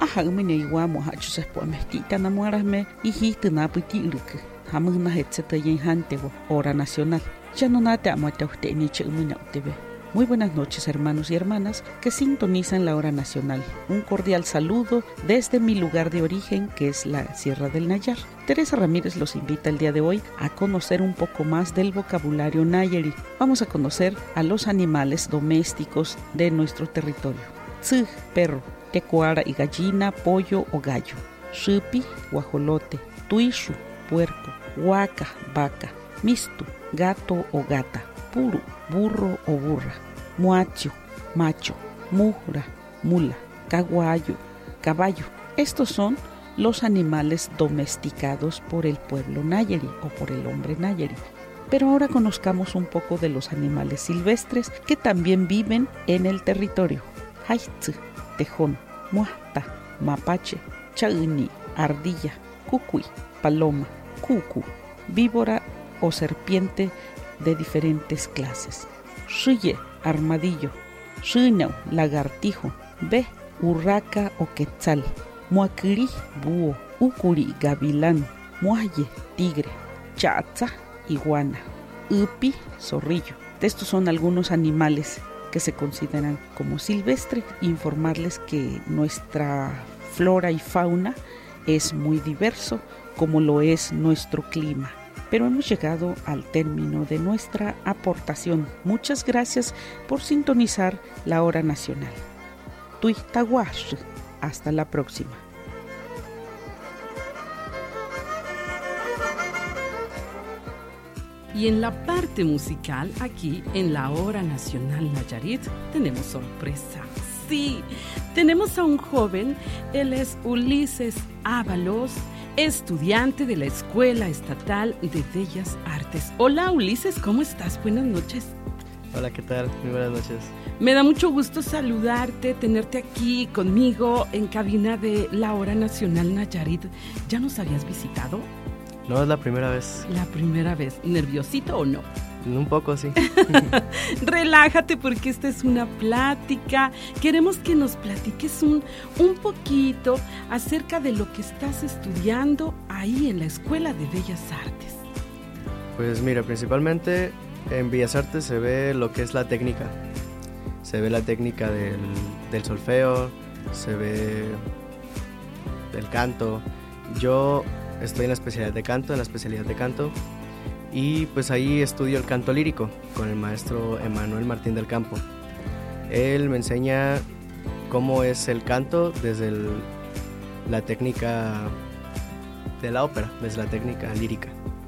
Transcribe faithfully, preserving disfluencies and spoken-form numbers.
Ajagmine iguamo hachus po mestita namuarasme hijiste napiti irke. Hamuna hetzeta yenhantewo hora nacional. Ya no nate amata usted ni chumina utebe. Muy buenas noches, hermanos y hermanas que sintonizan la hora nacional. Un cordial saludo desde mi lugar de origen, que es la Sierra del Nayar. Teresa Ramírez los invita el día de hoy a conocer un poco más del vocabulario nayari. Vamos a conocer a los animales domésticos de nuestro territorio. Tzu, perro. Tecuara y gallina, pollo o gallo. Shipi, guajolote. Tuishu, puerco. Huaca, vaca. Mistu, gato o gata. Puru, burro o burra. Muacho, macho. Mujra, mula. Caguayo, caballo. Estos son los animales domesticados por el pueblo nayari o por el hombre nayari. Pero ahora conozcamos un poco de los animales silvestres que también viven en el territorio. Haitz, tejón, muata, mapache, chauni, ardilla, cucuy, paloma, cucu, víbora o serpiente de diferentes clases. Shiye, armadillo. Shinau, lagartijo. Be, urraca o quetzal. Muacri, búho. Ucuri, gavilán. Muaye, tigre. Chatza, iguana. Upi, zorrillo. Estos son algunos animales que se consideran como silvestre. Informarles que nuestra flora y fauna es muy diverso, como lo es nuestro clima. Pero hemos llegado al término de nuestra aportación. Muchas gracias por sintonizar la hora nacional. Tuixtahuash. Hasta la próxima. Y en la parte musical, aquí en la Hora Nacional Nayarit, tenemos sorpresa. Sí, tenemos a un joven, él es Ulises Ábalos, estudiante de la Escuela Estatal de Bellas Artes. Hola Ulises, ¿cómo estás? Buenas noches. Hola, ¿qué tal? Muy buenas noches. Me da mucho gusto saludarte, tenerte aquí conmigo en cabina de la Hora Nacional Nayarit. ¿Ya nos habías visitado? No, es la primera vez. La primera vez. ¿Nerviosito o no? Un poco, sí. Relájate porque esta es una plática. Queremos que nos platiques un, un poquito acerca de lo que estás estudiando ahí en la Escuela de Bellas Artes. Pues mira, principalmente en Bellas Artes se ve lo que es la técnica. Se ve la técnica del, del solfeo, se ve del canto. Yo estoy en la especialidad de canto, en la especialidad de canto. Y pues ahí estudio el canto lírico con el maestro Emanuel Martín del Campo. Él me enseña cómo es el canto desde el, la técnica de la ópera, desde la técnica lírica.